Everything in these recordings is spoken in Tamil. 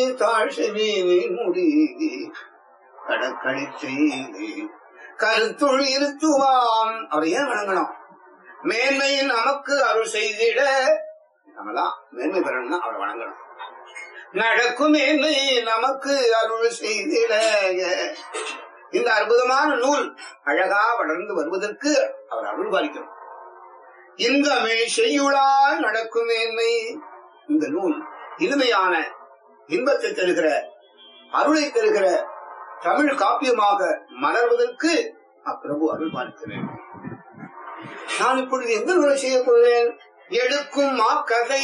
முடி கடற்கடை செய்து கருத்துள் இருத்துவாம். அவர் ஏன் வணங்கணும்? மேன்மை நமக்கு அருள் செய்திட. நம்மளாம் மேன்மை பெறணும்னா அவர் வணங்கணும். நடக்கும் மேன்மை நமக்கு அருள் செய்திட. இந்த அற்புதமான நூல் அழகா வளர்ந்து வருவதற்கு அவர் அருள் பாலிக்கணும். இந்த செய்யுளால் நடக்கும் மேன்மை. இந்த நூல் இனிமையான இன்பத்தை தருகிற அருளை தருகிற தமிழ் காப்பியமாக மலர்வதற்கு அப்பிரபு அருள் பாலிக்க வேண்டும். நான் இப்பொழுது எந்த நூலை செய்யக் கொள்வேன்? எடுக்கும் மாக்கதை.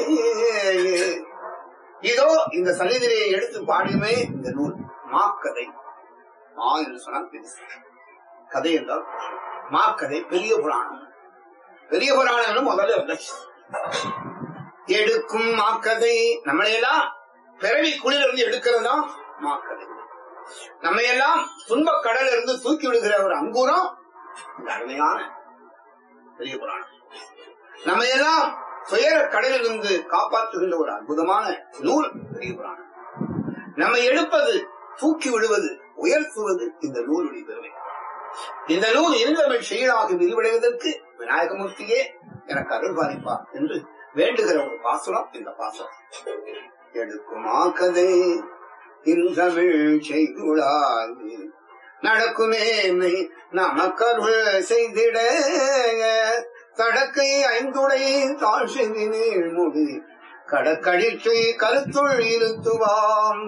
இதோ இந்த சன்னிதியை எடுத்து பாடியுமே இந்த நூல் மாக்கதை. மா என்று சொன்னால் பெருசு, கதை என்றால் மாக்கதை, பெரிய புராணம். பெரிய புராணம் முதல்ல எடுக்கும் மாக்கதை. நம்மளையெல்லாம் பிறவி குளிலிருந்து எடுக்கிறதா மாக்கதை. நம்மையெல்லாம் துன்பக் கடலில் இருந்து தூக்கி விடுகிற ஒரு அங்கூரம் இந்த அருமையான பெரிய புராணம். நம்மையெல்லாம் துயர கடலில் இருந்து காப்பாற்றுகின்ற ஒரு அற்புதமான நூல் பெரிய புராணம். நம்மை எடுப்பது, தூக்கி விடுவது, உயர்த்துவது இந்த நூலுடைய பெருமை. இந்த நூல் இருந்தமிழ் செயலாக விரிவடைவதற்கு விநாயகமூர்த்தியே எனக்கு அருள் பாலிப்பார் என்று வேண்டுகிற ஒரு பாசுரம் இந்த பாசுரம். எடுக்கும் ஆக்கதை இன்றமிழ் செய்துளால் நடக்குமே நமக்கருள் செய்திட. தடக்கை ஐந்துடை தாழ் செய்தி நீள் முடி கடற்கழிற்றை கருத்துள் இருத்துவாம்.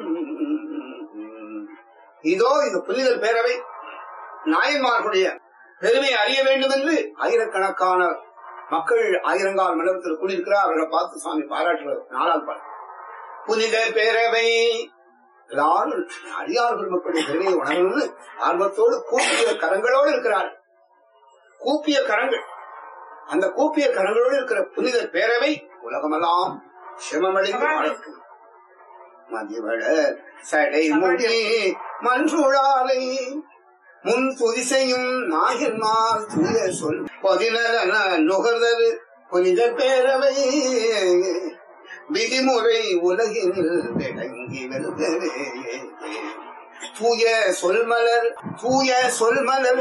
இதோ இந்த புனிதர் பேரவை நாயன்மார்களுடைய பெருமை அறிய வேண்டும் என்று ஆயிரக்கணக்கான மக்கள் ஆயிரங்கால் மண்டபத்தில் கூடியிருக்கிறார். அவர்களை பார்த்து சுவாமி பாராட்டுவது நாளால் பாரு. புனித பேரவை எல்லாரும் அடியார்கள் மக்களுடைய பெருமையை உணர்ந்து ஆர்வத்தோடு கூப்பிய கரங்களோடு இருக்கிறார். கூப்பிய கரங்கள், அந்த கூப்பிய கரங்களோடு இருக்கிற புனித பேரவை உலகமெல்லாம் சிவமடைந்து வாழட்டும். மதிவட சடைமொழி மன்றுளாலை முன் துதிசையும் நாயன்மார் தூய சொல் பதினன நுகர்தரு புனித பேரவை விதிமுறை உலகினில் விளங்கி வெல்கவே. தூய சொல்மலர், தூய சொல்மலர்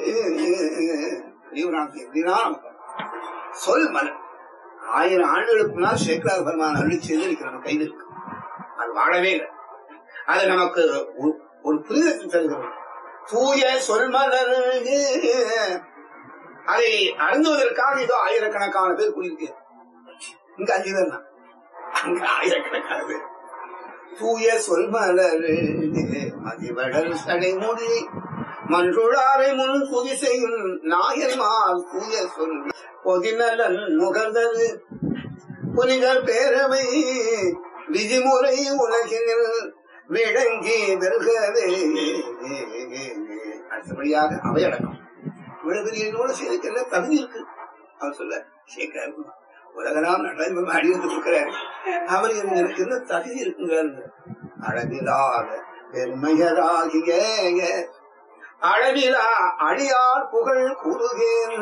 சொல்மலர் 1000 ஆண்டுகளுக்கு முன்னால் சேக்கரார் பெருமான் அருளி செய்திருக்கிற நம்ம கையில் இருக்கு. அது வாழவே இல்லை. அது நமக்கு ஒரு புரிதத்தை தருகிறது. தூய சொல்மலர் அதை அருந்துவதற்காக இதோ ஆயிரக்கணக்கான பேர் கூடியிருக்க. இங்க 5 பேர் தான், அங்க ஆயிரக்கணக்கான பேர். தூய சொல்மலர் மதிவடல் சடைமுடி மன்றுளாரை முன் துதி செய்யும் நாயன்மார் தூய சொல் பொதிநலன் நுகர்ந்தது புனிதர் பேரவை விதிமுறை உலகினில் விளங்கி வெல்கவே. அடுத்தபடியாக அவையடக்கம். இவ்வளவு பெரிய நூலை செய்திருக்கிற தகுதி இருக்கு. அவர் சொல்ல சேகர் உலகலாம் நடந்து அடி வந்து இருக்கிறாரு. அவர் எனக்கு என்ன தகுதி இருக்குங்கிறாரு. அளவிலாத பெருமையராகிய அளவிலா அடியார் புகழ் கூறுகேன்.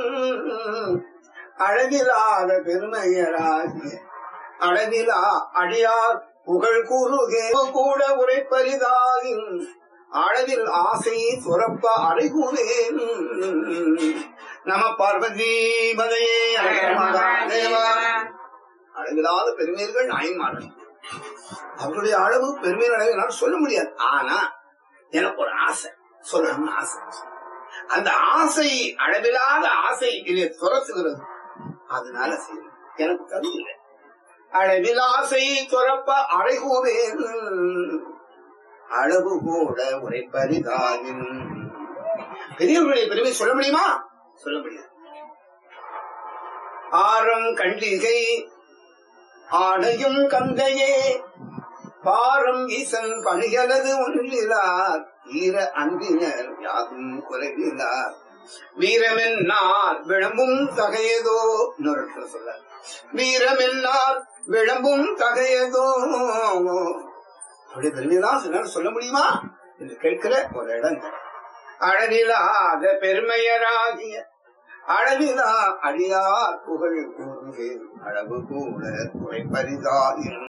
அளவிலாத பெருமையராகிய அளவிலா அடியார் புகழ் கூறுகே கூட உரைப்பரிதாயின் அளவில் ஆசை சுரப்ப அறைகூறேன். நம பார்வதீபதையே. அளவிலாத பெருமைகள் நாயன்மார்கள். அவருடைய அளவு பெருமை அளவு சொல்ல முடியாது. ஆனா எனக்கு ஒரு ஆசை சொல்லணும்னு ஆசை. அந்த ஆசை அளவிலாத ஆசை என்னை துரத்துகிறது. அதனால செய்யும். எனக்கு தகுதியில்லை. அளவில் ஆசை துறப்ப அறைகூவேன் அளவு கூட உரைப்பரிதாயின். பெரியவர்களுடைய பெருமை சொல்ல முடியுமா? சொல்ல முடியாது. ஆரம் கண்டிகை ஆடையும் கந்தையே பாரம் ஈசன் பணிகளது ஒன்றிலார் ஈர அன்பினர் யாதும் குறைவிலார் வீரமென்னார் விளம்பும் தகையதோ. இன்னொரு சொல்ல வீரமென்னார் விளம்பும் தகையதோ. அப்படி பெருமைதான் சொன்னாலும் சொல்ல முடியுமா என்று கேட்கிற ஒரு இடம். அளவிலாத பெருமையராகிய அளவிலா அடியார் புகழ் கூறுகேன் அளவு கூட குறைப்பரிதாயின்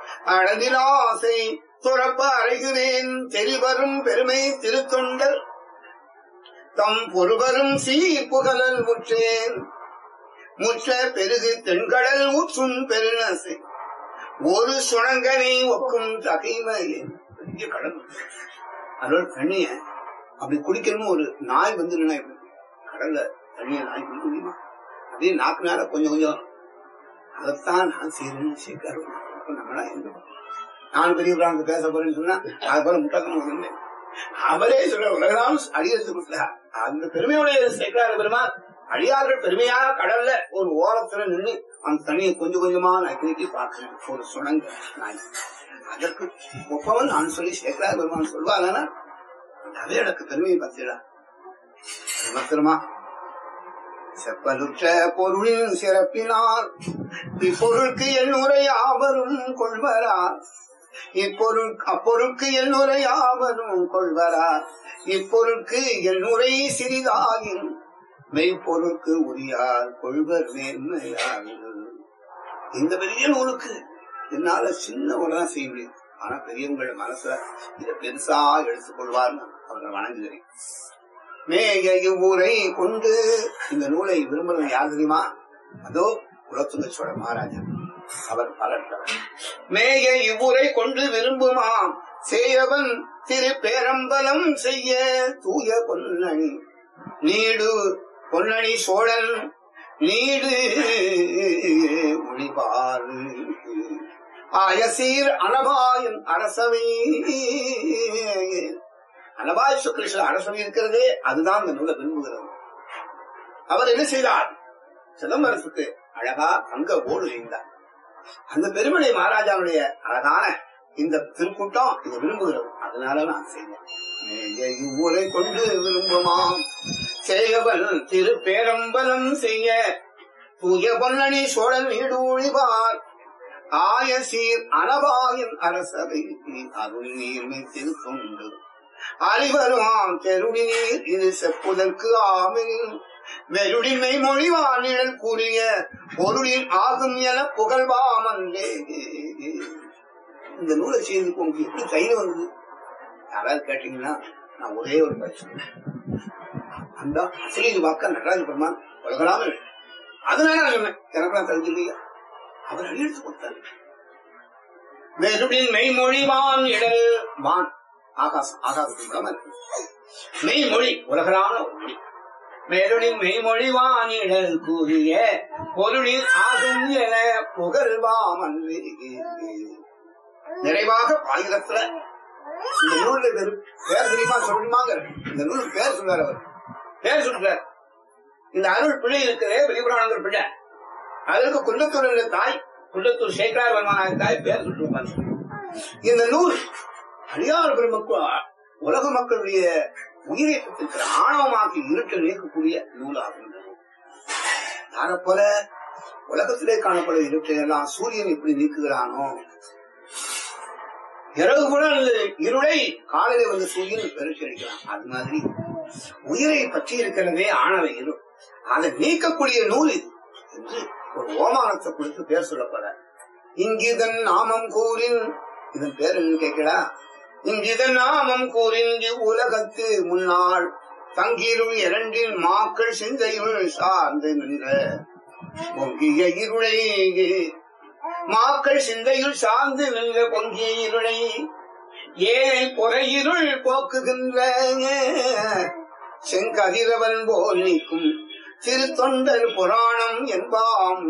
அழகிலாசை துறப்ப அறைகிறேன் தெரிவரும் பெருமை திருத்தொண்டர் தம் பொறுவரும் சீர்புகழல் முற்றேன் முற்ற பெருகு தென்கடல் ஊற்றும் பெருநசை ஒரு சுணங்கனை ஒக்கும் தகைமையே. பெரிய கடல் அதோட தண்ணிய அப்படி குடிக்கணும். ஒரு நாய் வந்து கடல்ல தண்ணிய நாய் குடிக்க முடியுமா? அப்படியே நாக்குனால கொஞ்சம் கொஞ்சம் அதைத்தான் நான் செய்யணும்னு சேர்க்காரு. நம்மளா எங்க நான் பெரிய பிராங்க பேச போறேன்னு சொன்னா அது போல முட்டாக்கணும் வந்து அவரே சொல்ற உலகம் அடியெடுத்து கொடுத்தார். அந்த பெருமையுடைய சேர்க்கிறார் பெருமாள். அடியார்கள் பெருமையாக கடல்ல ஒரு ஓரத்துல நின்று அந்த தண்ணியை கொஞ்சம் கொஞ்சமா நக்கி பார்க்கணும். ஒரு சுணங்க நாய் அதற்கு ஒப்பவன் நான் சொல்லி சேர்க்கிறார் பெருமான் சொல்வாங்கன்னா அதே எனக்கு பெருமையை பார்த்தீங்களா மாத்திரமா. செப்பலுற்ற பொருளின் சிறப்பினால் இப்பொருளுக்கு என் உரை ஆவரும் கொள்வரார். அப்பொருளுக்கு என் உரை ஆவரும் கொள்வரார். இப்பொருளுக்கு என் உரை சிறிதாயின் மெய்ப்பொருளுக்கு உரியார் கொள்வர் மேன்மையார். இந்த பெரிய நூலுக்கு என்னால சின்ன ஒன்றுதான் செய்ய முடியும். ஆனா பெரியவங்கள மனசுல இதை பெருசா எடுத்துக் கொள்வார்னு அவர்கள் வணங்குகிறேன். மேய இவ்வூரை கொண்டு இந்த நூலை விரும்புறது யார் தெரியுமா? அதோ குலத்துங்க சோழ மகாராஜா. அவர் பலர் மேய இவ்வூரை கொண்டு விரும்புமாம் செய்யவன் திரு பேரம்பலம் செய்ய தூய பொன்னணி நீடு பொன்னணி சோழன் நீடு ஒளிபார் ஆயசீர் அனபாயன் அரசவை. அனபாய சுக்கிருஷ்ண அரசவை இருக்கிறதே அதுதான் இந்த நூலை விரும்புகிறது. அவர் என்ன செய்தார்? சிதம்பரத்துக்கு அழகா தங்க ஓடு செய்தார். அந்த பெருமனை மகாராஜாவுடைய அழகான இந்த திருக்கூட்டம் இதை விரும்புகிறது. அதனால நான் செய்தேன். ஊரை கொண்டு விரும்புமாம் செய்யவன் திரு பேரம்பலம் செய்ய தூய பொன்னணி சோழன் வீடு ஒழிவார் ஆயசீர் அனபாயின் அரசவை அருள் நீர்மை திருத்தொண்டு அறிவருமாம் தெருடி நீர் இது செப்புதற்கு ஆமெனின் வெருடிமை மொழிவான் நிழல் கூறிய பொருளில் ஆகும் என புகழ்வாமன்றே. இந்த நூலை செய்து உங்களுக்கு எப்படி கையில வந்தது யாராவது கேட்டீங்கன்னா நான் ஒரே ஒரு பயிற்சி அந்த அசலீல் வாக்க நடராஜ பெருமான் உலகலாம அதனால நான் சொன்னேன். எனக்குலாம் தெரிஞ்சில்லையா? அவர் அடியெடுத்து கொடுத்தாரு. வெருடின் மெய்மொழிவான் இடல் வான் ஆகாசம் ஆகாசத்தின் மெய்மொழி உலகலான மொழி. வெருடின் மெய்மொழிவான் இடல் கூறிய பொருளில் ஆகும் என புகழ்வாமன்றே. நிறைவாக ஆயுதத்துல இந்த நூலுடைய பேர் தெரியுமா சொல்லுமாங்க? இந்த நூலுக்கு பேர் சொல்றாரு. அவர் பேர் சொல்றார். இந்த அருள் பிள்ளை இருக்கிற வெளிப்புறாங்கிற பிள்ளை அதற்கு குன்றத்தூர் தாய் குன்றத்தூர் சேகரார் வருமான தாய் பேர் சொல்லிருப்பாங்க. இந்த நூல் அடியார் பெருமக்கு உலக மக்களுடைய உயிரை பெற்றிருக்கிற ஆணவமாக்கி இருட்டை நீக்கக்கூடிய நூலாகும். அதை போல உலகத்திலே காணப்படும் இருட்டை எல்லாம் சூரியன் எப்படி நீக்குகிறானோ இரவு கூட இருளை காலையில வந்து சூரியன் பெருக்கி அடிக்கலாம். அது மாதிரி உயிரை பற்றி இருக்கிறதே ஆணவ இருள். அதை நீக்கக்கூடிய நூல் இது என்று ஒரு ஓமானத்தை கொடுத்து பேர் சொல்லப்பட. இங்கிதன் நாமம் கூறின் இதன் பேர் என்ன கேட்கடா? இங்கிதன் நாமம் கூறின் உலகத்து முன்னாள் தங்கிருள் இரண்டின் மாக்கள் சிந்தையுள் சார்ந்து நின்ற பொங்கிய இருளை மாக்கள் சிந்தையுள் சார்ந்து நின்ற பொங்கிய இருளை ஏனை பொறையிருள் போக்குகின்ற செங்கதிரவன் போல் நீக்கும் திருத்தொண்டர் புராணம் என்பாம்.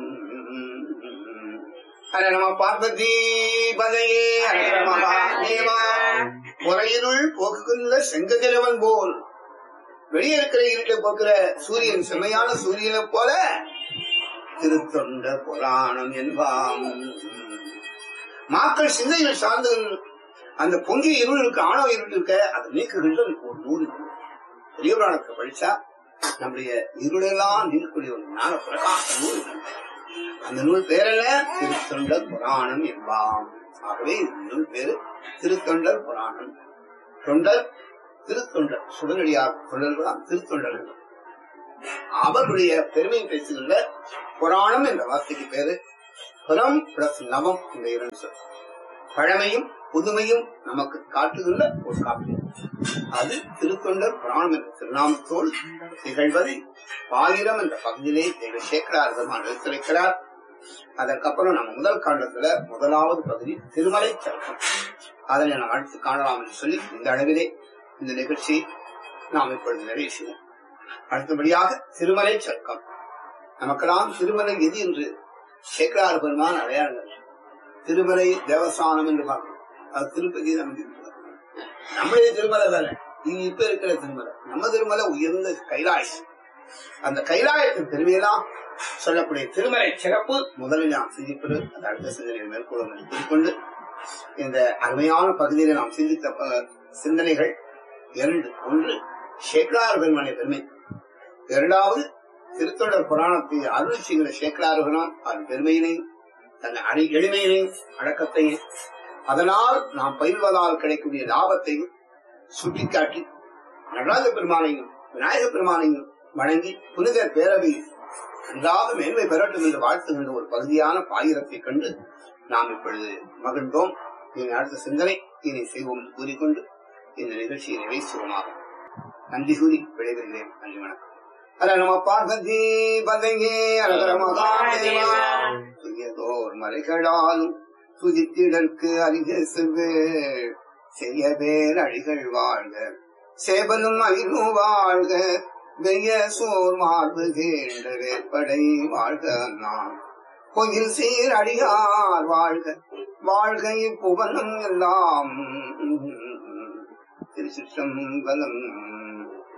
ஹர நம பார்வதி பதையே ஹர மகாதேவா. பொறையிருள் போக்குகின்ற செங்கதிரவன் போல் வெளியே இருக்கிற இருட்டை போக்குற சூரியன் செம்மையான சூரியனை போல திருத்தொண்ட புராணம் என்பாம். மக்கள் சிந்தையில் சார்ந்து அந்த பொங்கிய இருள் இருக்க ஆணவ இருள் இருக்க அதை நீக்குகின்ற ஒரு நூல் இருக்கு. பெரிய புராணத்தை படிச்சா நம்முடைய இருளெல்லாம் நீக்கக்கூடிய ஒரு ஞான பிரகாச நூல். அந்த நூல் பேரல்ல திருத்தொண்டர் புராணம் என்பாம். ஆகவே இந்த நூல் பேரு திருத்தொண்டர் புராணம். தொண்டர் திருத்தொண்டர் சுடனடியார் தொண்டர்களாம் திருத்தொண்டர்கள். அவர்களுடைய பெருமையை பேசுகின்ற புராணம் என்ற வார்த்தைக்கு பேரு புறம் பிளஸ் நவம் இந்த இரண்டு சொல் பழமையும் புதுமையும் நமக்கு காட்டுகின்ற ஒரு காப்பியம். அது திருத்தொண்டர் புராணம் என்ற திருநாமத்தோடு திகழ்வதை பாயிரம் என்ற பகுதியிலே சேக்கடார் பெருமான் எடுத்துரைக்கிறார். அதற்கப்புறம் நம்ம முதல் காண்டத்துல முதலாவது பகுதி திருமலை சருக்கம், அதனை நாம் அடுத்து காணலாம் என்று சொல்லி இந்த அளவிலே இந்த நிகழ்ச்சியை நாம் இப்பொழுது நிறைவு செய்வோம். அடுத்தபடியாக திருமலை சருக்கம். நமக்கெல்லாம் திருமலை எது என்று சேக்கடார் பெருமான் அடையாளங்கள். திருமலை தேவஸ்தானம் என்று பார்க்கணும். அது திருப்பதி நம்முடைய திருமலை தானே, இது இப்ப இருக்கிற திருமலை. நம்ம திருமலை உயர்ந்த கைலாயம். அந்த கைலாயத்தின் பெருமையெல்லாம் சொல்லக்கூடிய திருமலை சிறப்பு முதலில் நாம் சிந்திப்பது. அந்த அடுத்த சிந்தனையை மேற்கொள்ள கொண்டு இந்த அருமையான பகுதியில் நாம் சிந்தித்த சிந்தனைகள் இரண்டு. ஒன்று சேக்கடார் பெருமானை பெருமை, இரண்டாவது திருத்தொண்டர் புராணத்தை அருள் செய்கிற சேக்கடார் பெருமான் அதன் பெருமையினையும் தன் எளிமையினையும் அடக்கத்தையும் அதனால் நாம் பயில்வதால் கிடைக்கக்கூடிய லாபத்தையும் சுட்டிக்காட்டி நடராஜ பெருமானையும் விநாயக பெருமானையும் வணங்கி புனித பேரவை நன்றாக மேன்மை பெறட்டும் என்று வாழ்த்துகின்ற ஒரு பகுதியான பாயிரத்தை கண்டு நாம் இப்பொழுது மகிழ்ந்தோம். இனி அடுத்த சிந்தனை இனி செய்வோம் கூறிக்கொண்டு இந்த நிகழ்ச்சியை நிறைவேற்றுவோமாக. நன்றி கூறி விடைபெறுகிறேன். நன்றி, வணக்கம். ஹர நம பார்வதி பதங்கே ஹர மகாதேவா. துயதோர் மலைகளாலும் துதித்திடற்கு அருக செவ்வே செய்ய பேர் அழிகள் வாழ்க சேபலும் அயிலும் வாழ்க வெய்ய சோர் மார்பு கேண்ட வேற்படை வாழ்க நான் கோயில் சீர் அடியார் வாழ்க வாழ்க இப்புவனம் எல்லாம் திருச்சிற்றம்பலம்.